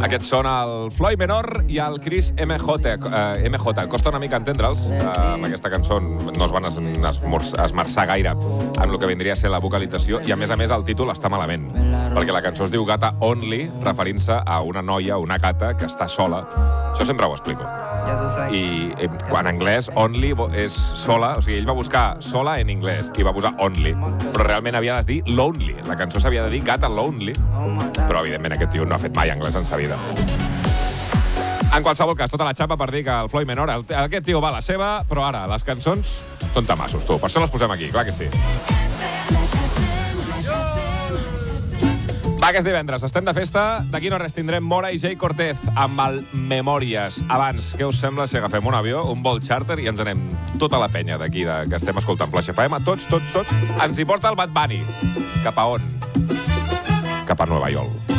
Aquests són el Floyd Menor i el Chris MJ. Costa una mica entendre'ls. Amb aquesta cançó no es van esmerçar gaire amb el que vindria a ser la vocalització i, a més, el títol està malament. Perquè la cançó es diu Gata Only, referint-se a una noia, una gata, que està sola. Això sempre ho explico. I en anglès, only és sola, o sigui, ell va buscar sola en anglès i va posar only, però realment havia de dir lonely. La cançó s'havia de dir Gata Lonely, però evidentment aquest tio no ha fet mai anglès en sa vida. En qualsevol cas, tota la xapa per dir que el Floyd Menor, aquest tio va a la seva, però ara les cançons són tamassos, tu. Per això les posem aquí, clar que sí. Va, que és divendres, estem de festa. D'aquí no res tindrem Mora i Jay Cortez amb el Memòries. Abans, què us sembla si agafem un avió, un vol charter i ens anem tota la penya d'aquí que estem escoltant Flash FM? Tots, ens hi porta el Bad Bunny. Cap a on? Cap a Nova York.